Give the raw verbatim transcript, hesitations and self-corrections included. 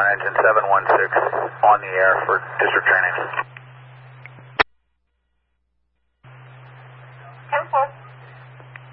Engine seven one six on the air for district training.